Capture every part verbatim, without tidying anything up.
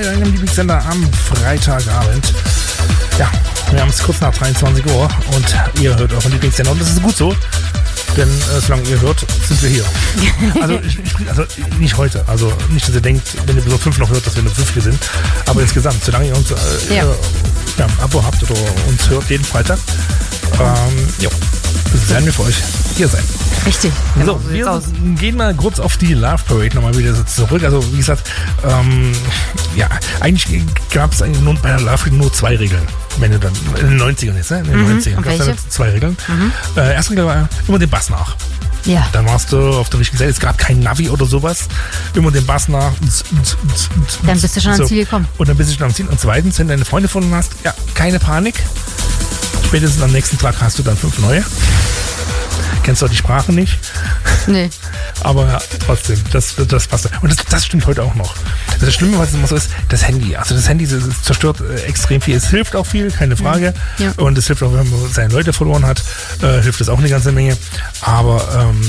bei deinem Lieblingssender am Freitagabend. Ja, wir haben es kurz nach dreiundzwanzig Uhr und ihr hört euren Lieblingssender und das ist gut so, denn äh, solange ihr hört, sind wir hier. Also, ich, ich, also nicht heute, also nicht, dass ihr denkt, wenn ihr bis um fünf noch hört, dass wir nur fünf hier sind, aber insgesamt, solange ihr uns äh, ja. ihr, ja, ein Abo habt oder uns hört jeden Freitag, ähm, jo, werden wir für euch hier sein. Richtig. Genau, so, wir aus. gehen mal kurz auf die Love Parade nochmal wieder zurück. Also wie gesagt, ähm, ja, eigentlich gab es nur bei der Love Parade nur zwei Regeln. Wenn du dann in den neunzigern jetzt, ne? In den mhm. neunzigern gab es dann zwei Regeln. Mhm. Äh, erste Regel war immer den Bass nach. Ja. Dann warst du auf der richtigen Seite. Es gab kein Navi oder sowas. Immer den Bass nach. Dann bist du schon so. ans Ziel gekommen. Und dann bist du schon am Ziel. Und zweitens, wenn du deine Freunde gefunden hast, ja, keine Panik. Spätestens am nächsten Tag hast du dann fünf neue. Kennst du die Sprache nicht? Nee. Aber ja, trotzdem, das, das passt. Und das, das stimmt heute auch noch. Also das Schlimme, was immer so ist, das Handy. Also das Handy das zerstört äh, extrem viel. Es hilft auch viel, keine Frage. Ja. Und es hilft auch, wenn man seine Leute verloren hat, äh, hilft das auch eine ganze Menge. Aber ähm,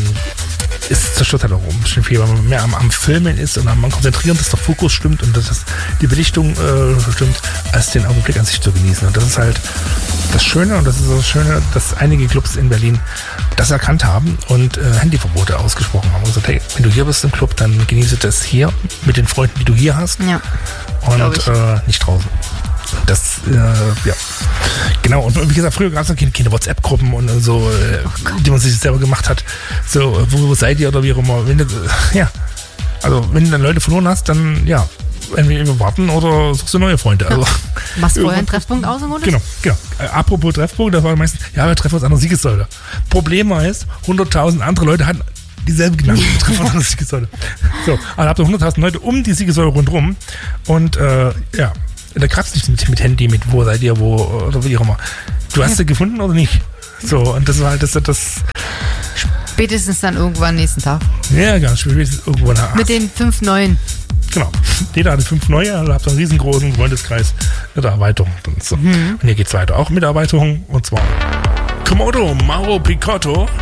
es zerstört halt auch ein bisschen viel, weil man mehr am, am Filmen ist und am Konzentrieren, dass der Fokus stimmt und dass das, die Belichtung äh, stimmt, als den Augenblick an sich zu genießen. Und das ist halt das Schöne und das ist das Schöne, dass einige Clubs in Berlin das erkannt haben und äh, Handyverbote ausgesprochen haben. Und gesagt, hey, wenn du hier bist im Club, dann genieße das hier mit den Freunden, die du hier hast ja. und äh, nicht draußen. Das, äh, ja, genau. Und wie gesagt, früher gab es noch keine, keine WhatsApp-Gruppen und so, äh, oh die man sich selber gemacht hat. So, wo, wo seid ihr oder wie auch immer. Wenn du, äh, ja, also wenn du dann Leute verloren hast, dann, ja, entweder warten oder suchst du neue Freunde. Also, ja. Machst du vorher einen Treffpunkt aus im Grunde? Genau, genau. Äh, apropos Treffpunkt, das war meistens, ja, wir treffen uns an der Siegessäule. Problem war ist, hunderttausend andere Leute hatten dieselbe genannt. Wir treffen uns an der Siegessäule. So, also habt ihr hunderttausend Leute um die Siegessäule rundherum und, äh, ja, da gab es nicht mit, mit Handy, mit wo seid ihr, wo, oder wie auch immer. Du hast ja. sie gefunden oder nicht? So, und das war halt das, das spätestens dann irgendwann nächsten Tag. Ja, ganz spätestens irgendwann. Mit den fünf neuen. Genau. Jeder hatte fünf neue, also habt einen riesengroßen Freundeskreis mit der Erweiterung. Und, so. mhm. und hier geht's weiter. Auch mit der Erweiterung. Und zwar Komodo Mauro Picotto. Oh,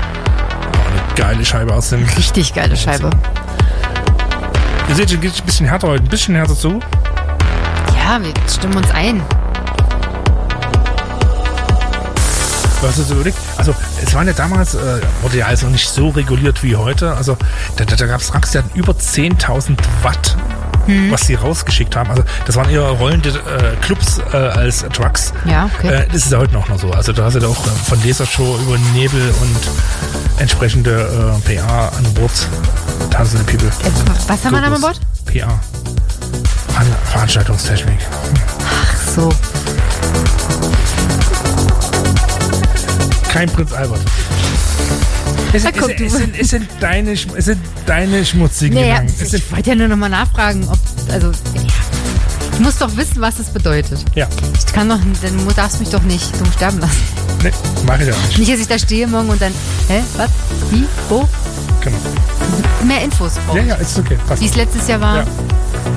eine geile Scheibe aus dem... Richtig geile Scheibe. Ihr seht, es geht ein bisschen härter heute. Ein bisschen härter zu. Ja, wir stimmen uns ein. Was hast du überlegt? Also, es waren ja damals, äh, wurde ja also nicht so reguliert wie heute. Also, da, da, da gab es Trucks, die hatten über zehntausend Watt, hm. was sie rausgeschickt haben. Also, das waren eher rollende äh, Clubs äh, als Trucks. Ja, okay. Äh, das ist ja heute noch, noch so. Also, da hast du ja auch äh, von Lasershow über Nebel und entsprechende äh, P A an Bord. Tanzende People. Äh, was haben wir da an Bord? P A. Veranstaltungstechnik. Ach so. Kein Prinz Albert. Es sind, es, es, sind, es, sind deine, es sind deine schmutzigen naja, Gedanken. Es ich wollte ja nur nochmal nachfragen, ob, also, ich muss doch wissen, was es bedeutet. Ja. Ich kann doch, dann darfst mich doch nicht dumm sterben lassen. Nee, mach ich auch nicht. Nicht, dass ich da stehe morgen und dann, hä, was, wie, wo? Genau. Mehr Infos brauche Ja, ja, ist okay. Passt. Wie es letztes Jahr war. Ja.